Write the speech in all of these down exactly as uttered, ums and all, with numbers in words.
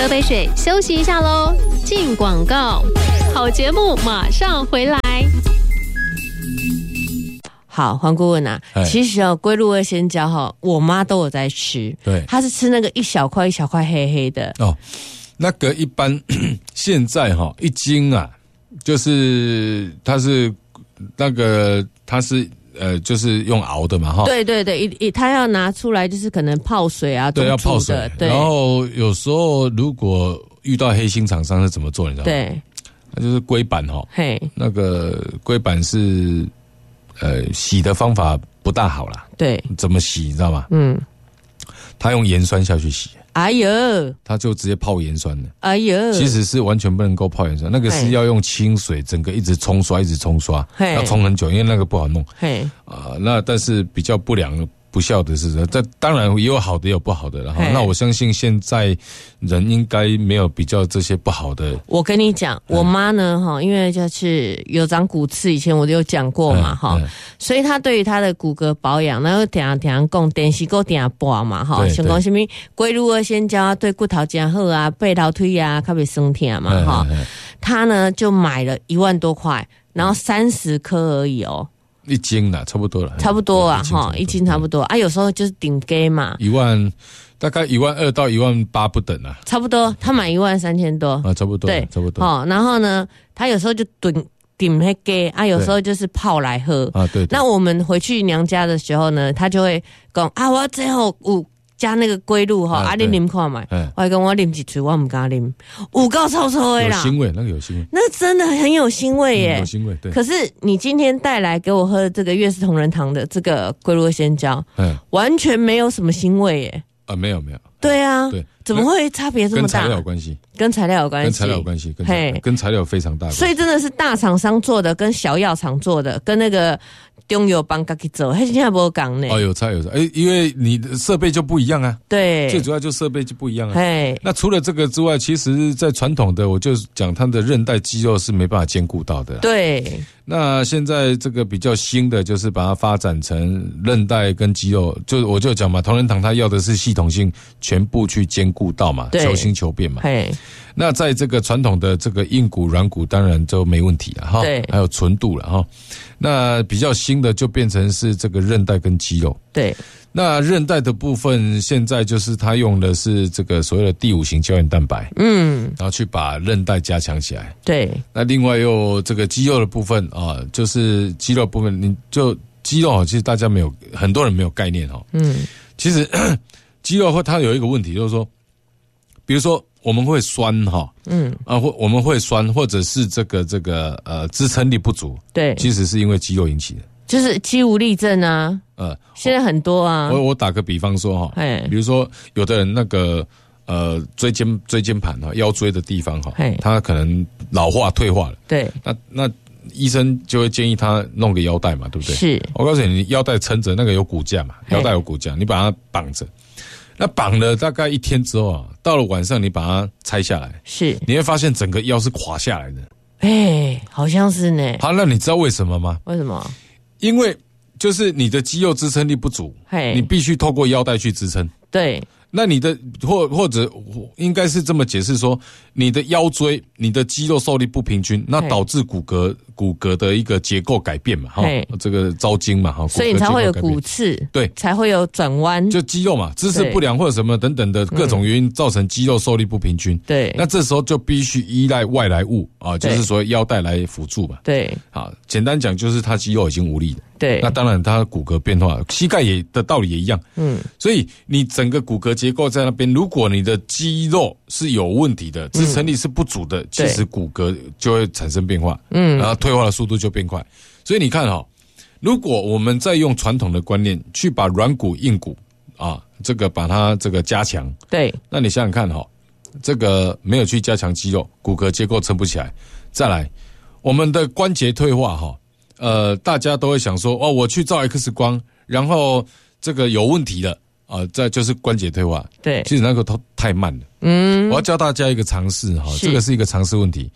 喝杯水，休息一下喽。进广告，好节目马上回来。好，黄顾问啊，其实哦，龟鹿二仙胶哈，我妈都有在吃， 对， 她是吃那个一小块一小块黑黑的哦。那个一般现在哈一斤啊，就是它是那个它是呃就是用熬的嘛哈。 对对对，一一它要拿出来就是可能泡水啊， 对，要泡水。 对， 然后有时候如果遇到黑心厂商是怎么做，你知道吗？ 对， 那就是龟板哈， 嘿， 那个龟板是呃洗的方法不大好啦。 对， 怎么洗你知道吗？ 嗯， 他用盐酸下去洗。 哎呦， 他就直接泡盐酸了。 哎呦， 其实是完全不能够泡盐酸，那个是要用清水，整个一直冲刷，一直冲刷，要冲很久，因为那个不好弄。嘿，啊、呃，那但是比较不良不孝的是，这当然也有好的也有不好的，然后那我相信现在人应该没有比较这些不好的。 我跟你讲，我妈呢哈，因为就是有长骨刺，以前我就有讲过嘛哈，所以她对于她的骨骼保养，然后听听讲电视够听播嘛哈，像讲什么龟鹿二仙胶对骨头真好啊，背头腿啊特别酸痛嘛哈，她呢就买了一万多块，然后三十颗而已哦。 一斤啦，差不多了， 差不多啊，哈，一斤差不多啊，有时候就是顶给嘛， 一万，大概一万二到一万八不等啊， 差不多，他买一万三千多啊，差不多，对，差不多， 哦，然后呢，他有时候就顶顶那给啊，有时候就是泡来喝啊，对， 那我们回去娘家的时候呢，他就会讲啊，我最后有加那个龟鹿哈，啊你啉看嘛，我还跟我啉一嘴，我唔敢啉，有够臭臭的啦， 有腥味，那个有腥味， 那真的很有腥味耶， 有腥味，对。 可是你今天带来给我喝的这个悦氏同仁堂的这个龟鹿二仙胶，嗯，完全没有什么腥味耶， 啊，没有没有， 对啊， 对， 怎么会差别这么大？ 跟材料有关系， 跟材料有关系， 跟材料有关系，跟材料跟材料非常大， 所以真的是大厂商做的，跟小药厂做的，跟那个中药帮自己做，还现在不讲呢。 哦，有差有差，哎，因为你的设备就不一样啊。 对， 最主要就设备就不一样啊。嘿，那除了这个之外，其实在传统的，我就讲它的韧带肌肉是没办法兼顾到的。 对。 那现在这个比较新的，就是把它发展成韧带跟肌肉，就我就讲嘛，同仁堂它要的是系统性全部去兼顾到嘛，求新求变嘛。嘿。那在这个传统的这个硬骨、软骨当然就没问题了哈，对，还有纯度了哈。那比较新的就变成是这个韧带跟肌肉。对，那韧带的部分现在就是它用的是这个所谓的第五型胶原蛋白，嗯，然后去把韧带加强起来。对，那另外又这个肌肉的部分啊，就是肌肉部分，你就肌肉其实大家没有很多人没有概念哈，嗯，其实肌肉它有一个问题就是说，比如说。我们会酸哈，嗯啊，或我们会酸，或者是这个这个呃支撑力不足，对，其实是因为肌肉引起的， 就是肌无力症啊，呃，现在很多啊。 我我打个比方说哈，比如说有的人那个呃椎间椎间盘哈，腰椎的地方哈，他可能老化退化了，对，那那医生就会建议他弄个腰带嘛，对不对？是，我告诉你，腰带撑着，那个有骨架嘛，腰带有骨架，你把它绑着。那绑了大概一天之后啊，到了晚上你把它拆下来，是你会发现整个腰是垮下来的。哎、欸，好像是呢。好，那你知道为什么吗？为什么？因为就是你的肌肉支撑力不足，你必须透过腰带去支撑。对。那你的或或者应该是这么解释说，你的腰椎、你的肌肉受力不平均，那导致骨骼骨骼的一个结构改变嘛，哈，这个招筋嘛，哈， 所以你才会有骨刺，对，才会有转弯， 就肌肉嘛，姿势不良或者什么等等的各种原因造成肌肉受力不平均，对，那这时候就必须依赖外来物啊，就是说腰带来辅助嘛，对，好，简单讲就是他肌肉已经无力了。对，那当然，它骨骼变化，膝盖也的道理也一样。嗯，所以你整个骨骼结构在那边，如果你的肌肉是有问题的，支撑力是不足的，嗯、其实骨骼就会产生变化。嗯，然后退化的速度就变快。所以你看哈、哦，如果我们再用传统的观念去把软骨、硬骨啊，这个把它这个加强，对，那你想想看哈、哦，这个没有去加强肌肉，骨骼结构撑不起来。再来，我们的关节退化哈、哦。呃，大家都会想说，哦，我去照 X 光，然后这个有问题了啊、呃，这就是关节退化。对，其实那个都太慢了。嗯，我要教大家一个常识哈，这个是一个常识问题，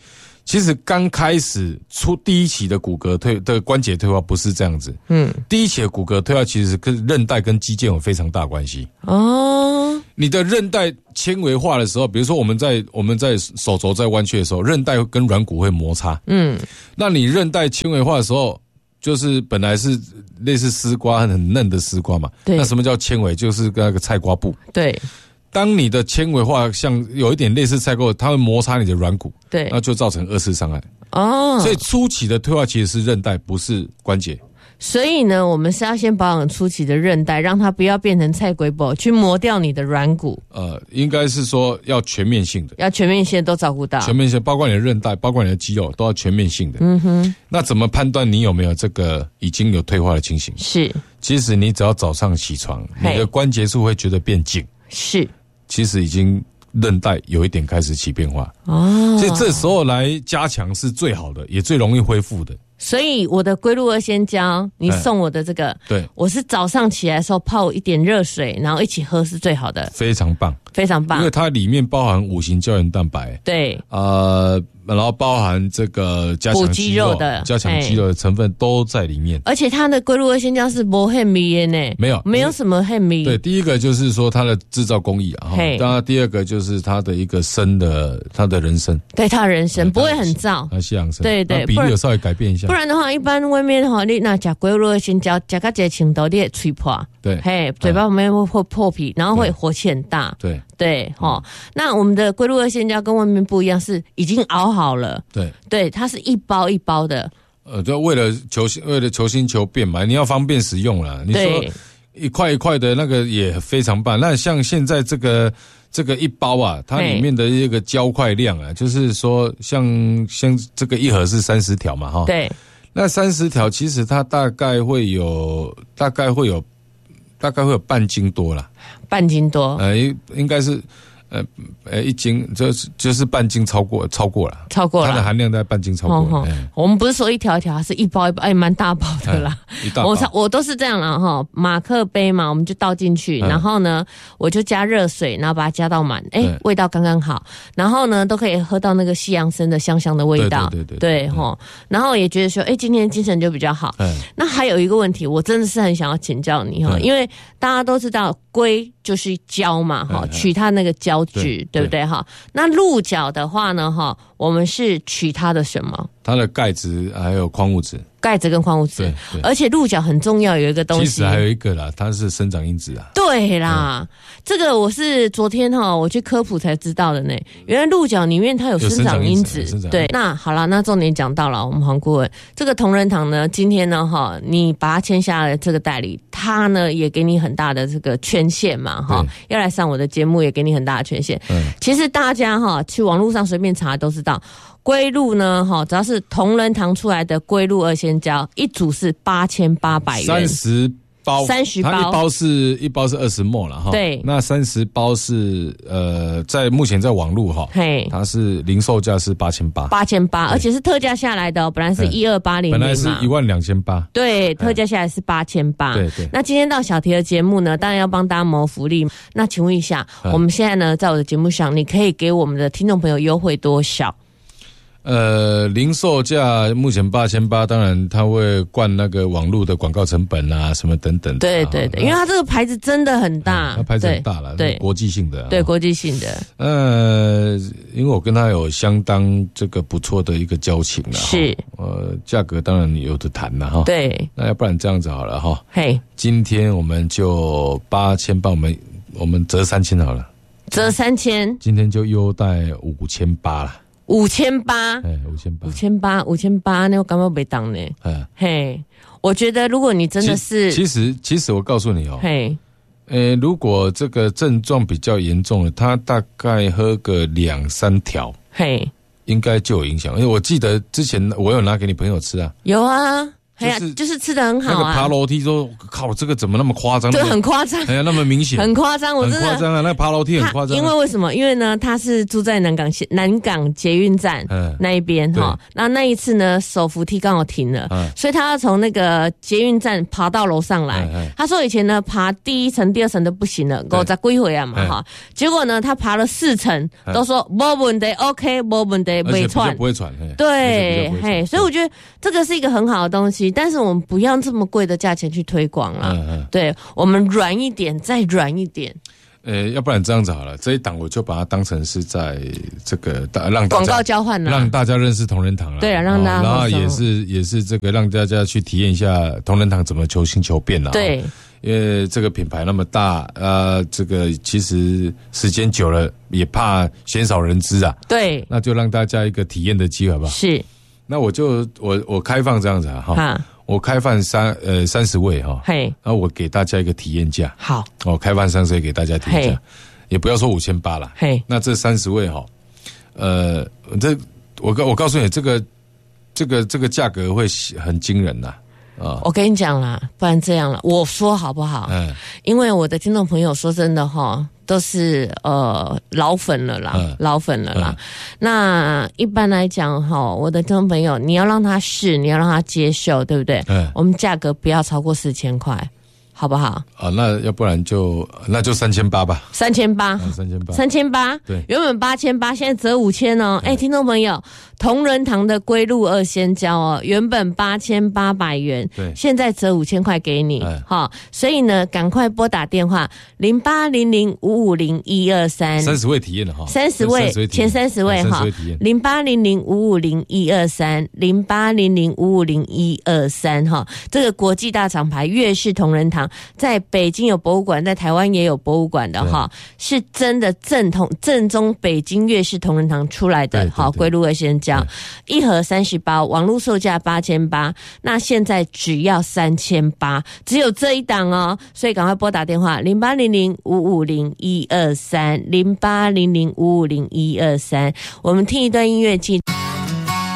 其实刚开始出第一期的骨骼退的关节退化不是这样子，嗯，第一期的骨骼退化其实跟韧带跟肌腱有非常大关系哦。你的韧带纤维化的时候，比如说我们在我们在手肘在弯曲的时候，韧带跟软骨会摩擦，嗯，那你韧带纤维化的时候，就是本来是类似丝瓜很嫩的丝瓜嘛，对，那什么叫纤维？就是那个菜瓜布，对。当你的纤维化像有一点类似菜瓜，它会摩擦你的软骨，对，那就造成二次伤害。哦，所以初期的退化其实是韧带，不是关节。 所以呢，我们是要先保养初期的韧带，让它不要变成菜龟布，去磨掉你的软骨。 呃，应该是说要全面性的， 要全面性的都照顾到， 全面性包括你的韧带，包括你的肌肉，都要全面性的。嗯哼。那怎么判断你有没有这个已经有退化的情形？是，其实你只要早上起床，你的关节处会觉得变紧。是。其实已经韧带有一点开始起变化哦，所以这时候来加强是最好的，也最容易恢复的。 所以我的龟鹿二仙胶，你送我的这个，对，我是早上起来的时候泡一点热水，然后一起喝是最好的， 非常棒， 非常棒， 因为它里面包含五型胶原蛋白，对，呃，然后包含这个加强肌肉的、加强肌肉的成分都在里面， 而且它的龟鹿二仙胶是没很密的呢， 没有， 没有什么很密。 对，第一个就是说它的制造工艺啊，当然第二个就是它的一个生的，它的人参， 对，它的人参不会很燥， 它西洋参， 对对， 比例有稍微改变一下， 不然的话，一般外面哈，你那吃龟鹿二仙胶，吃到这程度，你会吹破，对，嘿，嘴巴旁边会会破皮，然后会火气很大，对对，哈、嗯。那我们的龟鹿二仙胶跟外面不一样，是已经熬好了，对对，它是一包一包的。 呃，就为了求为了求新求变嘛，你要方便使用啦。你说一块一块的那个也非常棒。那像现在这个这个一包啊，它里面的一个胶块量啊，就是说像像这个一盒是三十条嘛，哈，对。那三十条其实它大概会有大概会有大概会有半斤多啦， 半斤多， 呃，应该是。呃呃，一斤就是就是半斤超过超过了， 超过了， 它的含量在半斤超过了。哦哎、我们不是说一条一条，是一包一包，哎，蛮大包的啦。 一大包我我都是这样啦哈，马克杯嘛，我们就倒进去，嗯、然后呢，我就加热水，然后把它加到满，哎，味道刚刚好，然后呢，都可以喝到那个西洋参的香香的味道，对对对对，哈、嗯，然后也觉得说，哎，今天精神就比较好。嗯、那还有一个问题，我真的是很想要请教你哈，嗯、因为大家都知道龟就是胶嘛，哈，取它那个胶质，对不对？哈，那鹿角的话呢，哈，我们是取它的什么？ 它的钙质还有矿物质， 钙质跟矿物质，而且鹿角很重要，有一个东西， 其实还有一个啦，它是生长因子啊。 对啦，嗯、这个我是昨天哈我去科普才知道的呢，原来鹿角里面它有生长因子。因子对，那好了，那重点讲到了，我们黄顾问，这个同仁堂呢，今天呢哈，你把它签下了这个代理，他呢也给你很大的这个权限嘛哈，要来上我的节目也给你很大的权限。嗯，其实大家哈去网络上随便查都知道。龟鹿呢，哈，只要是同仁堂出来的龟鹿二仙胶，一组是八千八百元， 三十包， 三十包， 它一包是一包是二十沫了哈。对，那三十包是呃，在目前在网络哈，嘿，它是零售价是八千八， 八千八，而且是特价下来的、哦，本来是一二八零， 本来是一万两千八， 对，特价下来是八千八。对对。那今天到小提的节目呢，当然要帮大家谋福利。那请问一下，我们现在呢，在我的节目上，你可以给我们的听众朋友优惠多少？ 呃，零售价目前八千八，当然它会灌那个网络的广告成本啊，什么等等的。 对对对，因为它这个牌子真的很大， 它牌子很大了，对，国际性的， 对，国际性的。 呃，因为我跟他有相当这个不错的一个交情了，是，呃，价格当然有的谈了哈。对，那要不然这样子好了哈，嘿，今天我们就八千八，我们我们折三千好了， 折三千， 今天就优待五千八了。 五千八， 哎，五千八， 五千八，五千八，那我干嘛没当呢？哎，嘿，我觉得如果你真的是， 其实其实我告诉你哦，嘿，呃，如果这个症状比较严重了，他大概喝个两三条，嘿，应该就有影响。因为我记得之前我有拿给你朋友吃啊， 有啊。 就是就是吃的很好啊。 那个爬楼梯说，靠，这个怎么那么夸张？ 对，很夸张， 哎呀，那么明显， 很夸张，我真的很夸张啊！那个爬楼梯很夸张、啊。 因为为什么？因为呢，他是住在南港南港捷运站那一边哈。那那一次呢，手扶梯刚好停了，嗯、所以他要从那个捷运站爬到楼上来。嗯、他说以前呢，爬第一层、第二层都不行了，我再归回啊嘛哈。结果呢，他爬了四层，都说没问题 ，OK， 没问题，没喘， 不会喘。 对，嘿，所以我觉得这个是一个很好的东西，但是我们不要这么贵的价钱去推广了。嗯嗯，对，我们软一点，再软一点。 呃，要不然这样子好了，这一档我就把它当成是在这个让大家广告交换了， 让大家认识同仁堂了。 对啊，让大家、 哦，然后也是也是这个让大家去体验一下同仁堂怎么求新求变了。 对。 因为这个品牌那么大，呃，这个其实时间久了也怕鲜少人知啊。 对， 那就让大家一个体验的机会吧。 是， 那我就我我开放这样子啊，哈，我开放三呃三十位哈，嘿，然后我给大家一个体验价。 好， 我开放三十位给大家体验价，也不要说五千八了，嘿，那这三十位哈，呃，这我告我告诉你，这个这个这个价格会很惊人呐。 哦、我跟你讲啦，不然这样了，我说好不好？嗯，因为我的听众朋友说真的哈，都是呃老粉了啦，嗯、老粉了啦。嗯、那一般来讲哈，我的听众朋友，你要让他试，你要让他接受，对不对？嗯，我们价格不要超过四千块。好不好？ 啊，那要不然就那就三千八吧。 三千八， 三千八， 三千八。对，原本八千八，现在折五千哦。哎，听众朋友，同仁堂的龟鹿二仙胶哦，原本八千八百元，对，现在折五千块给你。好，所以呢，赶快拨打电话零八零零五五零一二三， 三十位体验的哈， 三十位前三十位哈，零八零零五五零一二三，零八零零五五零一二三哈，这个国际大厂牌粤式同仁堂。在北京有博物馆，在台湾也有博物馆的哈，是真的正统正宗北京粤式同仁堂出来的。好，龟鹿二仙胶一盒三十包，网络售价八千八，那现在只要三千八，只有这一档哦，所以赶快拨打电话零八零零五五零一二三，零八零零五五零一二三，我们听一段音乐记。